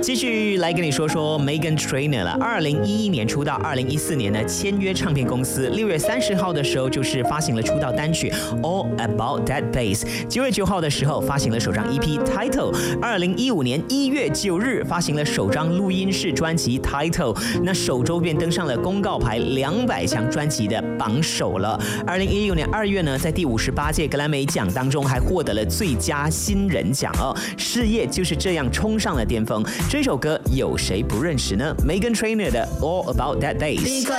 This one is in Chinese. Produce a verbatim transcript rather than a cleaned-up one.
继续来跟你说说 Meghan Trainor 了。二零一一年出道，二零一四年呢签约唱片公司，六月三十号的时候就是发行了出道单曲 All About That Bass。九月九号的时候发行了首张 E P Title。二零一五年一月九日发行了首张录音室专辑 Title， 那首周便登上了公告牌两百强专辑的榜首了。二零一六年二月呢，在第五十八届格莱美奖当中还获得了最佳新人奖哦，事业就是这样冲上了巅峰。这首歌有谁不认识呢？ Meghan Trainor 的 All About That Bass。